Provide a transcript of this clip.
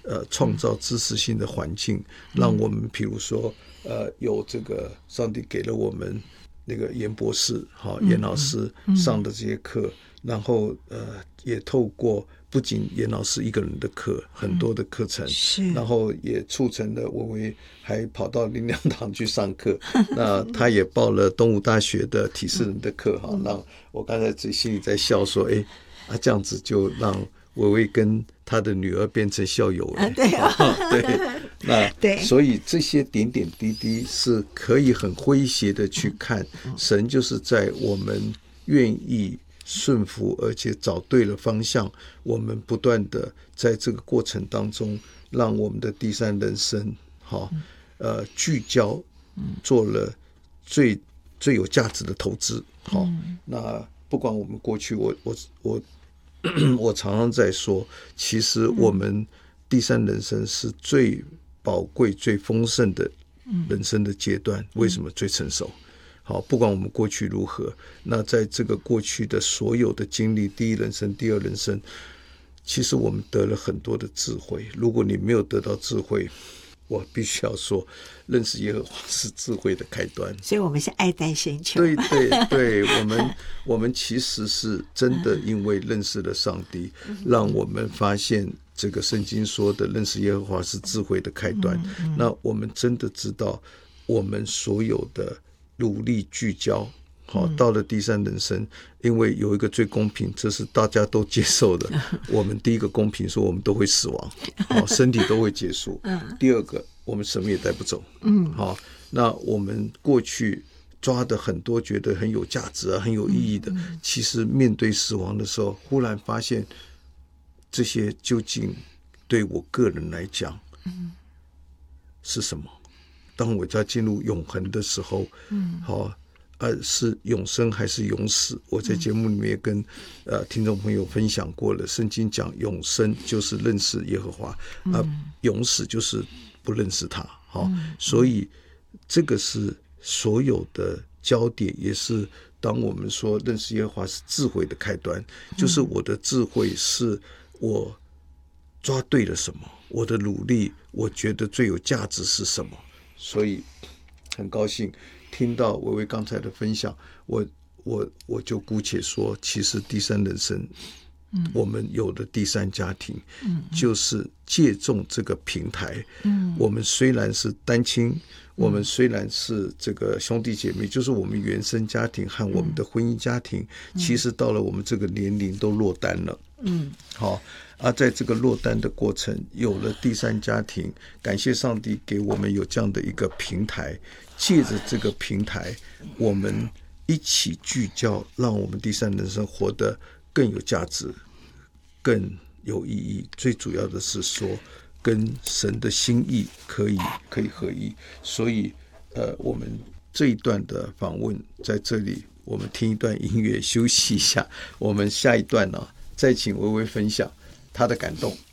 创造支持性的环境，让我们比如说有这个上帝给了我们那个严博士严老师上的这些课，然后也透过不仅严老师一个人的课，很多的课程，然后也促成了我还跑到灵粮堂去上课那他也报了东吴大学的体适能的课让我刚才自己心里在笑说这样子就让维维跟他的女儿变成校友了对，所以这些点点滴滴是可以很诙谐的去看，神就是在我们愿意顺服而且找对了方向，我们不断的在这个过程当中让我们的第三人生聚焦，做了最有价值的投资那不管我们过去我常常在说，其实我们第三人生是最宝贵最丰盛的人生的阶段，为什么最成熟？好，不管我们过去如何，那在这个过去的所有的经历，第一人生第二人生，其实我们得了很多的智慧。如果你没有得到智慧，我必须要说，认识耶和华是智慧的开端。 所以我们是爱戴深求。 对，我们其实是真的因为认识了上帝，让我们发现这个圣经说的认识耶和华是智慧的开端。那我们真的知道，我们所有的努力聚焦到了第三人生，因为有一个最公平，这是大家都接受的我们第一个公平说我们都会死亡身体都会结束第二个我们什么也带不走那我们过去抓的很多觉得很有价值很有意义的其实面对死亡的时候，忽然发现这些究竟对我个人来讲是什么。当我在进入永恒的时候是永生还是永死？我在节目里面也跟听众朋友分享过了，圣经讲永生就是认识耶和华永死就是不认识他所以这个是所有的焦点，也是当我们说认识耶和华是智慧的开端，就是我的智慧是我抓对了什么，我的努力我觉得最有价值是什么。所以很高兴听到维维刚才的分享，我就姑且说，其实第三人生我们有的第三家庭就是借重这个平台我们虽然是单亲，我们虽然是这个兄弟姐妹，就是我们原生家庭和我们的婚姻家庭其实到了我们这个年龄都落单了好，在这个落单的过程有了第三家庭，感谢上帝给我们有这样的一个平台，借着这个平台我们一起聚焦，让我们第三人生活得更有价值更有意义，最主要的是说跟神的心意可以合一。所以我们这一段的访问在这里我们听一段音乐休息一下，我们下一段再请薇薇分享她的感动。